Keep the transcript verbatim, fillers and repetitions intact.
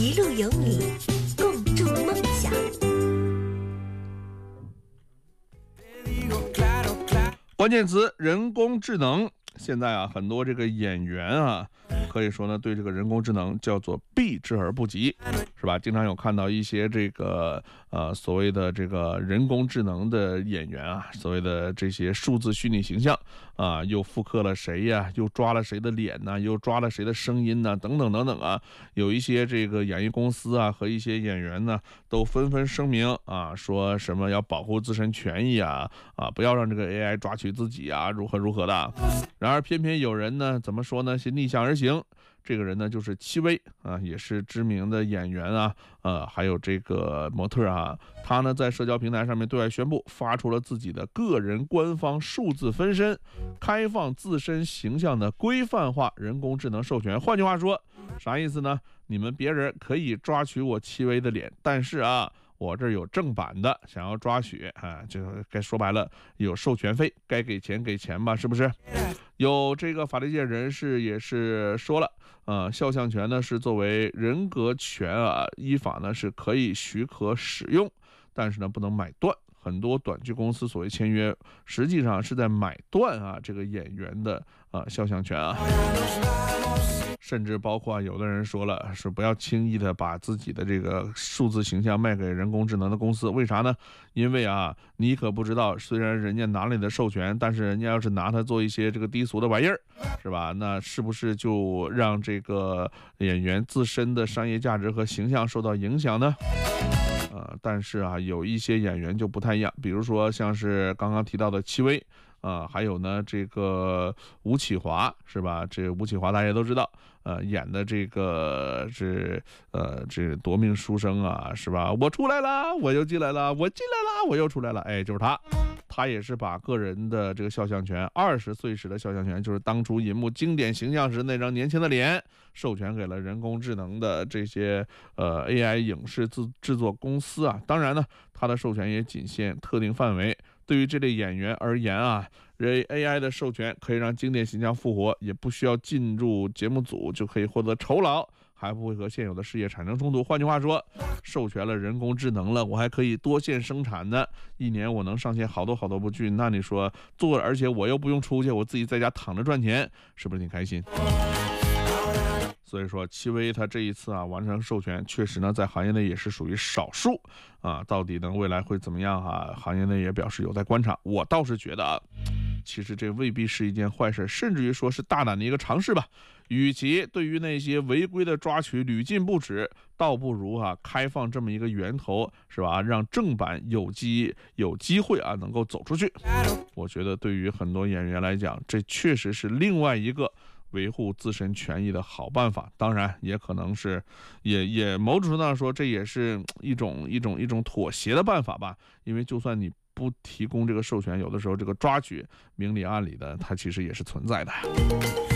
一路有你，共筑梦想。 关键词人工智能。现在啊，很多这个演员啊，可以说呢，对这个人工智能叫做避之而不及，是吧？经常有看到一些这个呃所谓的这个人工智能的演员啊，所谓的这些数字虚拟形象啊，又复刻了谁呀，又抓了谁的脸呢，又抓了谁的声音呢，等等等等啊。有一些这个演艺公司啊和一些演员呢，都纷纷声明啊，说什么要保护自身权益啊，啊，不要让这个 A I 抓取自己啊，如何如何的。然而偏偏有人呢，怎么说呢，是逆向而行。这个人呢就是戚薇啊，也是知名的演员啊，呃，还有这个模特啊。他呢在社交平台上面对外宣布，发出了自己的个人官方数字分身，开放自身形象的规范化人工智能授权。换句话说，啥意思呢？你们别人可以抓取我戚薇的脸，但是啊，我这儿有正版的，想要抓取啊，就该说白了有授权费，该给钱给钱吧，是不是？有这个法律界人士也是说了，呃，肖像权呢是作为人格权啊，依法呢是可以许可使用，但是呢不能买断。很多短剧公司所谓签约，实际上是在买断啊这个演员的啊肖像权啊。甚至包括有的人说了，是不要轻易的把自己的这个数字形象卖给人工智能的公司。为啥呢？因为啊，你可不知道，虽然人家拿了你的授权，但是人家要是拿它做一些这个低俗的玩意儿，是吧？那是不是就让这个演员自身的商业价值和形象受到影响呢？呃，但是啊，有一些演员就不太一样，比如说像是刚刚提到的戚薇啊、呃，还有呢这个吴启华，是吧？这吴启华大家都知道，呃，演的这个是呃这夺命书生啊，是吧？我出来了，我又进来了，我进来了，我又出来了，哎，就是他。他也是把个人的这个肖像权，二十岁时的肖像权，就是当初银幕经典形象时那张年轻的脸，授权给了人工智能的这些呃 A I 影视制制作公司啊。当然呢，他的授权也仅限特定范围。对于这类演员而言啊， A I 的授权可以让经典形象复活，也不需要进入节目组就可以获得酬劳，还不会和现有的事业产生冲突。换句话说，授权了人工智能了，我还可以多线生产的，一年我能上线好多好多部剧，那你说做，而且我又不用出去，我自己在家躺着赚钱，是不是挺开心？所以说戚薇他这一次啊完成授权，确实呢在行业内也是属于少数啊，到底呢未来会怎么样啊？行业内也表示有待观察。我倒是觉得啊，其实这未必是一件坏事，甚至于说是大胆的一个尝试吧。与其对于那些违规的抓取屡禁不止，倒不如啊开放这么一个源头，是吧？让正版有机有机会啊能够走出去。我觉得对于很多演员来讲，这确实是另外一个维护自身权益的好办法。当然也可能是也也某种程度上说，这也是一种一种一种妥协的办法吧。因为就算你不提供这个授权，有的时候这个抓取明里暗里的它其实也是存在的。